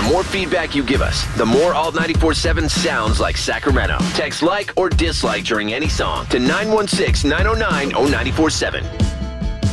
more feedback you give us, the more Alt 94.7 sounds like Sacramento. Text like or dislike during any song to 916-909-0947.